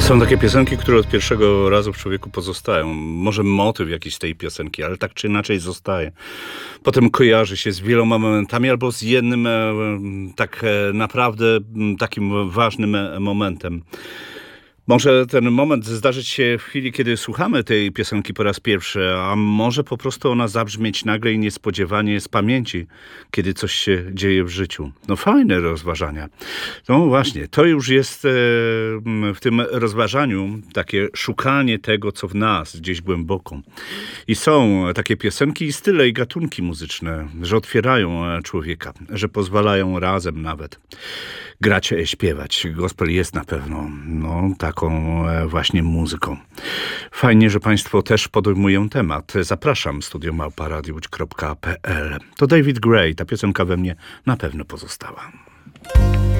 Są takie piosenki, które od pierwszego razu w człowieku pozostają. Może motyw jakiś tej piosenki, ale tak czy inaczej zostaje. Potem kojarzy się z wieloma momentami albo z jednym tak naprawdę takim ważnym momentem. Może ten moment zdarzyć się w chwili, kiedy słuchamy tej piosenki po raz pierwszy, a może po prostu ona zabrzmieć nagle i niespodziewanie z pamięci, kiedy coś się dzieje w życiu. No fajne rozważania. No właśnie, to już jest w tym rozważaniu takie szukanie tego, co w nas, gdzieś głęboko. I są takie piosenki i style i gatunki muzyczne, że otwierają człowieka, że pozwalają razem nawet grać, śpiewać. Gospel jest na pewno taką właśnie muzyką. Fajnie, że Państwo też podejmują temat. Zapraszam, studio@radiowódź.pl. To David Gray, ta piosenka we mnie na pewno pozostała.